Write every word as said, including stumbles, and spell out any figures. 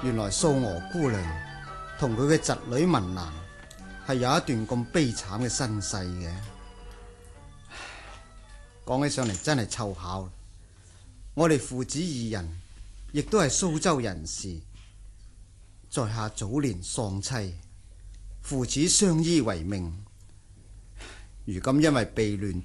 原來素娥姑娘同佢嘅侄女文蘭係有一段咁悲慘嘅身世嘅。講起上嚟真係湊巧，我哋父子二人亦都係蘇州人士，在下早年喪妻，父子相依為命，如今因為避亂